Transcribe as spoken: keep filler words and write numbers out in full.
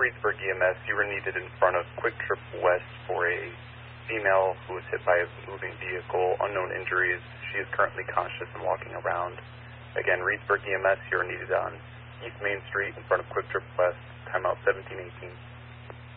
Reedsburg E M S. You were needed in front of Quick Trip West for a female who was hit by a moving vehicle, unknown injuries. She is currently conscious and walking around. Again, Reedsburg E M S, you are needed on East Main Street in front of Quick Trip West, timeout seventeen eighteen.